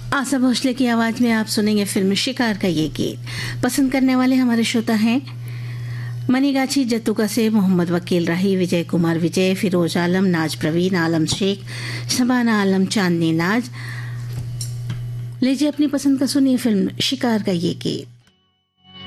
आशा भोसले की आवाज़ में आप सुनेंगे फिल्म शिकार का ये गीत। पसंद करने वाले हमारे श्रोता हैं मनीगाछी जत्तुका से मोहम्मद वकील राही, विजय कुमार विजय, फिरोज आलम, नाज प्रवीण, आलम शेख, शबाना आलम, चांदनी नाज। लीजिए अपनी पसंद का सुनिए फिल्म शिकार का ये गीत।